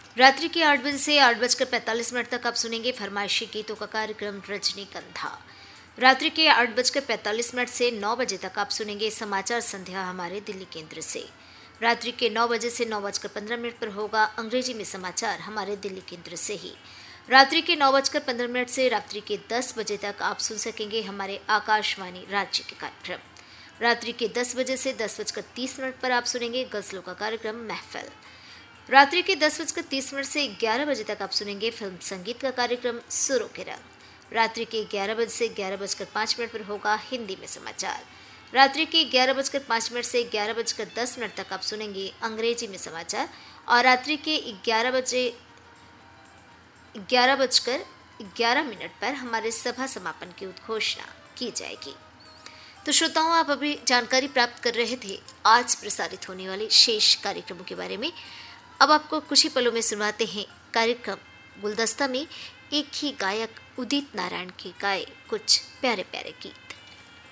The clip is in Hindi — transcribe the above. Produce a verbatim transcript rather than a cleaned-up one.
रात्रि के आठ बजे से आठ बजकर पैंतालीस मिनट तक आप सुनेंगे फरमाइशी गीतों का कार्यक्रम रजनीगंधा। रात्रि के आठ बजकर पैंतालीस मिनट से नौ बजे तक आप सुनेंगे समाचार संध्या हमारे दिल्ली केंद्र से। रात्रि के नौ बजे से नौ बजकर पंद्रह मिनट पर होगा अंग्रेजी में समाचार हमारे दिल्ली केंद्र से ही। रात्रि के नौ बजकर पंद्रह मिनट से रात्रि के दस बजे तक आप सुन सकेंगे हमारे आकाशवाणी राज्य के कार्यक्रम। रात्रि के दस बजे से दस बजकर तीस मिनट पर आप सुनेंगे गजलों का कार्यक्रम महफिल। रात्रि के दस बजकर तीस मिनट से ग्यारह बजे तक आप सुनेंगे फिल्म संगीत का कार्यक्रम सुरों के रंग। रात्रि के ग्यारह बजे से ग्यारह बजकर पाँच मिनट पर होगा हिंदी में समाचार। रात्रि के ग्यारह बजकर पाँच मिनट से ग्यारह बजकर दस मिनट तक आप सुनेंगे अंग्रेजी में समाचार और रात्रि के ग्यारह बजे ग्यारह बजकर ग्यारह मिनट पर हमारे सभा समापन की उद्घोषणा की जाएगी। तो श्रोताओं, आप अभी जानकारी प्राप्त कर रहे थे आज प्रसारित होने वाले शेष कार्यक्रमों के बारे में। अब आपको कुछ ही पलों में सुनवाते हैं कार्यक्रम गुलदस्ता में एक ही गायक उदित नारायण के गाए कुछ प्यारे प्यारे गीत।